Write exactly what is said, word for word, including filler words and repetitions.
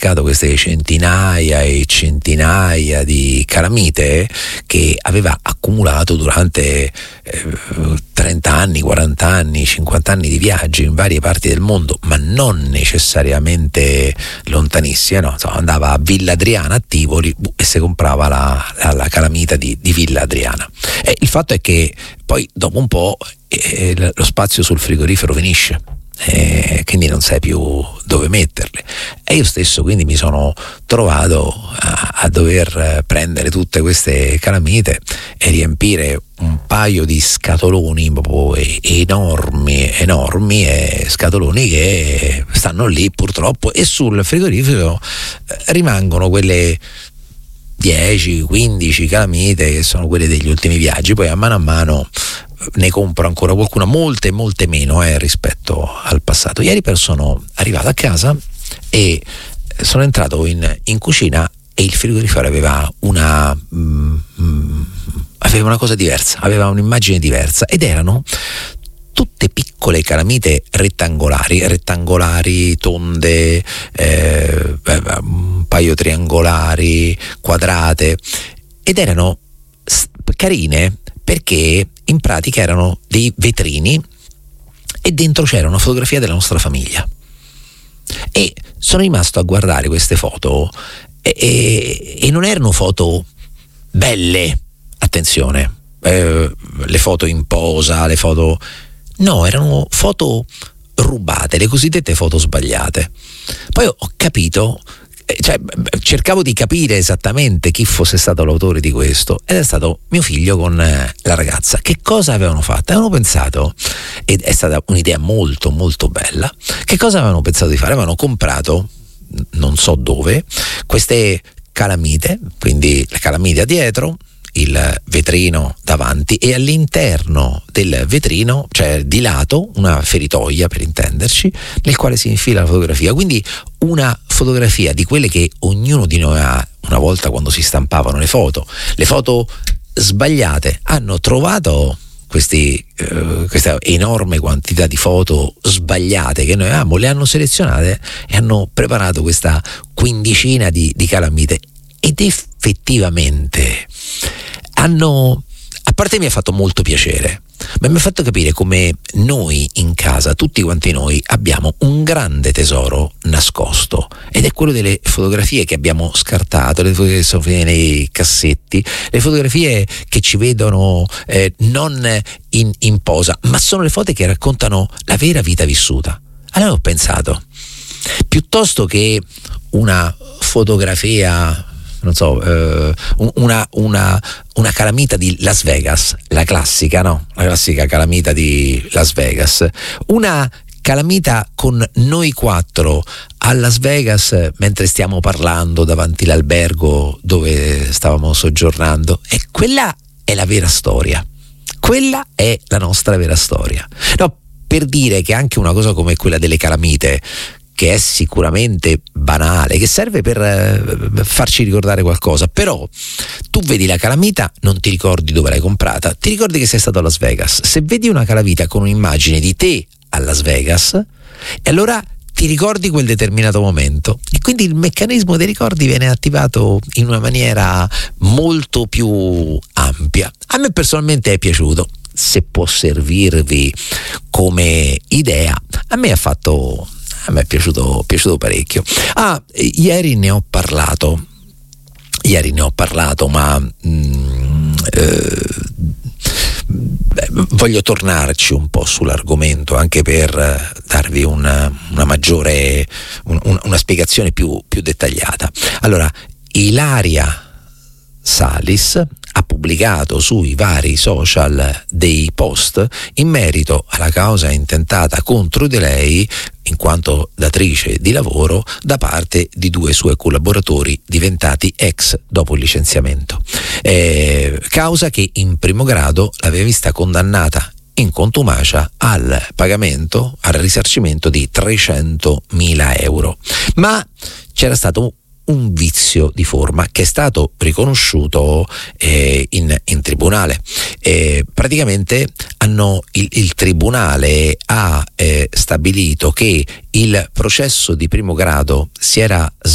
cercato queste centinaia e centinaia di calamite che aveva accumulato durante eh, trenta anni, quaranta anni, cinquanta anni di viaggi in varie parti del mondo, ma non necessariamente lontanissime, no? Insomma, andava a Villa Adriana a Tivoli e si comprava la, la, la calamita di, di Villa Adriana. E il fatto è che poi dopo un po' eh, lo spazio sul frigorifero finisce. Eh, quindi non sai più dove metterle, e io stesso quindi mi sono trovato a, a dover prendere tutte queste calamite e riempire un paio di scatoloni proprio enormi enormi e scatoloni che stanno lì purtroppo, e sul frigorifero rimangono quelle dieci quindici calamite che sono quelle degli ultimi viaggi. Poi a mano a mano ne compro ancora qualcuna, molte molte meno eh, rispetto al passato. Ieri però sono arrivato a casa e sono entrato in, in cucina e il frigorifero aveva una mm, mm, aveva una cosa diversa, aveva un'immagine diversa, ed erano tutte piccole calamite rettangolari, rettangolari, tonde, eh, un paio triangolari, quadrate, ed erano carine perché in pratica erano dei vetrini e dentro c'era una fotografia della nostra famiglia. E sono rimasto a guardare queste foto e, e, e non erano foto belle, attenzione, eh, le foto in posa, le foto... No, erano foto rubate, le cosiddette foto sbagliate. Poi ho capito, cioè cercavo di capire esattamente chi fosse stato l'autore di questo, ed è stato mio figlio con la ragazza. Che cosa avevano fatto? Avevano pensato, ed è stata un'idea molto molto bella, che cosa avevano pensato di fare? Avevano comprato, non so dove, queste calamite, quindi la calamita dietro, il vetrino davanti, e all'interno del vetrino, cioè di lato, una feritoia per intenderci, nel quale si infila la fotografia. Quindi una fotografia di quelle che ognuno di noi ha una volta quando si stampavano le foto, le foto sbagliate. Hanno trovato questi, eh, questa enorme quantità di foto sbagliate che noi avevamo, le hanno selezionate e hanno preparato questa quindicina di, di calamite, ed effettivamente hanno, a parte mi ha fatto molto piacere, ma mi ha fatto capire come noi in casa, tutti quanti noi, abbiamo un grande tesoro nascosto, ed è quello delle fotografie che abbiamo scartato, le fotografie che sono finite nei cassetti, le fotografie che ci vedono eh, non in, in posa, ma sono le foto che raccontano la vera vita vissuta. Allora ho pensato, piuttosto che una fotografia, non so, eh, una, una, una calamita di Las Vegas, la classica, no? La classica calamita di Las Vegas, una calamita con noi quattro a Las Vegas mentre stiamo parlando davanti all'albergo dove stavamo soggiornando, e quella è la vera storia, quella è la nostra vera storia. No, per dire che anche una cosa come quella delle calamite, che è sicuramente banale, che serve per eh, farci ricordare qualcosa, però tu vedi la calamita, non ti ricordi dove l'hai comprata, ti ricordi che sei stato a Las Vegas. Se vedi una calamita con un'immagine di te a Las Vegas, e allora ti ricordi quel determinato momento, e quindi il meccanismo dei ricordi viene attivato in una maniera molto più ampia. A me personalmente è piaciuto, se può servirvi come idea, a me ha fatto A me è piaciuto, piaciuto parecchio. Ah, ieri ne ho parlato, ieri ne ho parlato, ma mm, eh, voglio tornarci un po' sull'argomento, anche per darvi una, una maggiore, un, una spiegazione più, più dettagliata. Allora, Ilaria Salis ha pubblicato sui vari social dei post in merito alla causa intentata contro di lei in quanto datrice di lavoro da parte di due suoi collaboratori diventati ex dopo il licenziamento, eh, causa che in primo grado l'aveva vista condannata in contumacia al pagamento, al risarcimento di trecentomila euro, ma c'era stato un vizio di forma che è stato riconosciuto eh, in, in tribunale. Eh, praticamente hanno, il, il tribunale ha eh, stabilito che il processo di primo grado si era